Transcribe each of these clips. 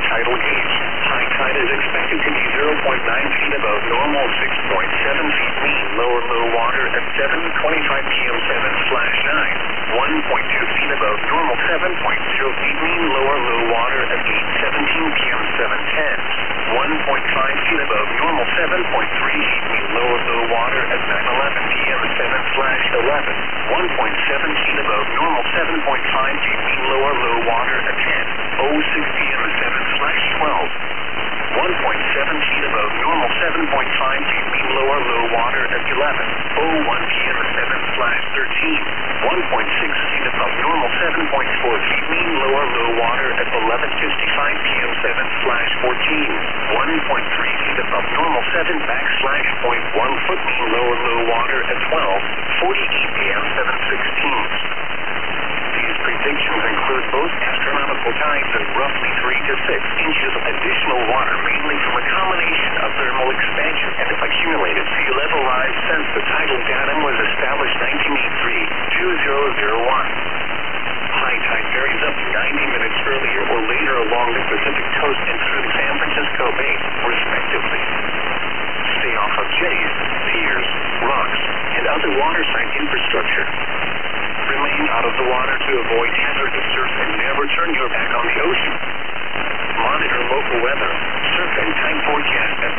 tidal gauge. High tide is expected to be 0.9 feet above normal, 6.7 feet mean lower low water at 7:25 p.m. 7/9. 1.2 feet above normal, 7.0 feet mean lower low water at 8:17 p.m. 7:10. 1.5 feet above normal, 7.3 feet mean lower low water at 9:11 p.m. 7/11. 1.7 feet above normal, 7.5 feet mean lower low water at 10:06 p.m. 7/12. 1.7 feet above normal, 7.5 feet mean lower low water at 11:01 p.m. 7/13. 1.6 feet above normal, 7.4 feet mean lower low water at 11:55 p.m. 7/14. 1.3 feet above normal, 7/.1 foot mean lower low water at 12:48 p.m. 7/16. These predictions include both astronomical tides and roughly 3 to 6 inches of additional water, mainly from a combination of thermal expansion and accumulated sea level rise since the tidal datum was established 1983-2001. High tide varies up to 90 minutes earlier or later along the Pacific coast and through the San Francisco Bay, respectively. Stay off of jetties, piers, rocks, and other waterside infrastructure. Remain out of the water to avoid hazardous surf and never turn your back on the ocean. Monitor local weather. Surf and time forecast at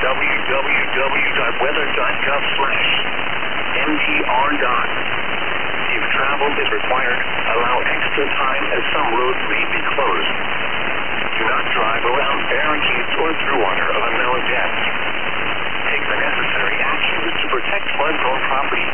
www.weather.gov/NPR. If travel is required, allow extra time as some roads may be closed. Do not drive around barricades or through water of unknown depths. Take the necessary actions to protect flood-prone property.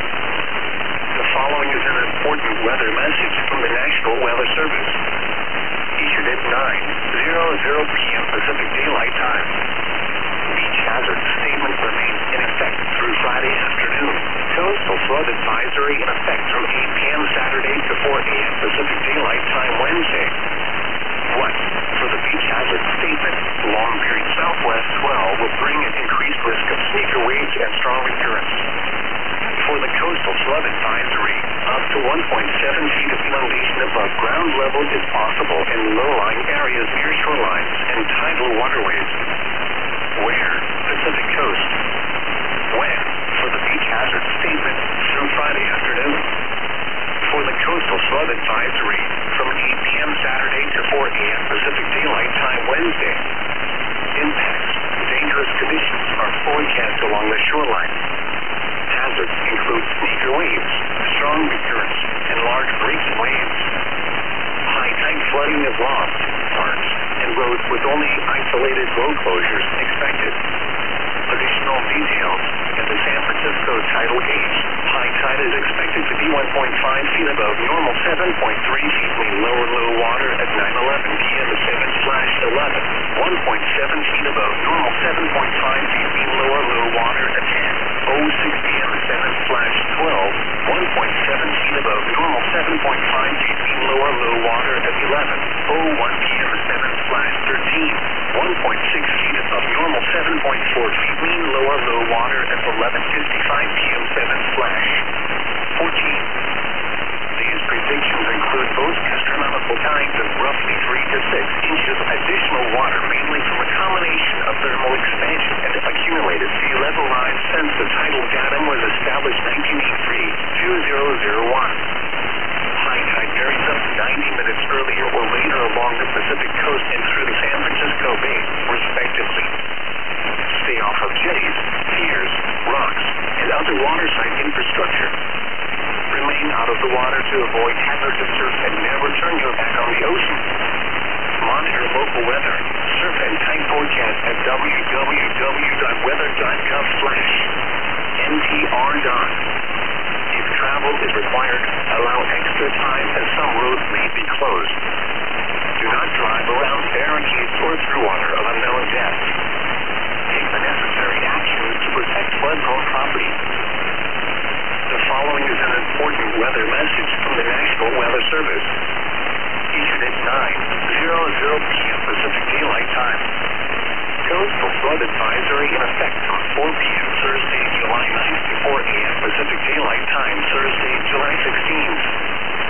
The following is an important weather message from the National Weather Service. Issued at 9:00 p.m. Pacific Daylight Time. Beach hazard statement remains in effect through Friday afternoon. Coastal flood advisory in effect from 8 p.m. Saturday to 4 a.m. Pacific Daylight Time Wednesday. 1. For the beach hazard statement, long period southwest swell will bring an increased risk of sneaker waves and strong currents. For the coastal flood advisory, up to 1.7 feet of inundation above ground level is possible in low-lying areas near shorelines and tidal waterways. Where? Pacific coast. When? For the beach hazard statement, through Friday afternoon. For the coastal flood advisory, from 8 p.m. Saturday to 4 a.m. Pacific Daylight Time Wednesday. Impacts. Dangerous conditions are forecast along the shoreline. Hazards include sneaker waves, strong currents, and large breaking waves. High tide flooding of lofts, parks, and roads with only isolated road closures expected. Additional details at the San Francisco tidal gauge. High tide is expected to be 1.5 feet above normal, 7.3 feet mean lower low water at 9:11 p.m. 7/11. 1.7 feet above normal, 7.5 feet mean lower low water at 10:06 p.m. 7/12. 1.7 feet above normal, 7.5 feet mean lower low water at 11:01 p.m. 7/13. 1.6 feet above normal, 7.4 feet mean lower low water at 11:55 p.m. 7/14. These predictions include both astronomical tides and roughly 3 to 6 inches of additional water, mainly from a combination of thermal expansion and accumulated sea level rise since the tidal datum was established 1983-2001. High tide varies up to 90 minutes earlier or later along the Pacific coast and through the San Francisco Bay, respectively. Stay off of jetties, piers, rocks, and other waterside infrastructure. Remain out of the water to avoid hazardous surf and never turn your back on the ocean. Monitor local weather. Surf and time forecast at www.weather.gov/NPR. If travel is required, allow extra time as some roads may be closed. Do not drive around barricades or through water of unknown depth. Take the necessary actions to protect flood-prone property. The following is an important weather message from the National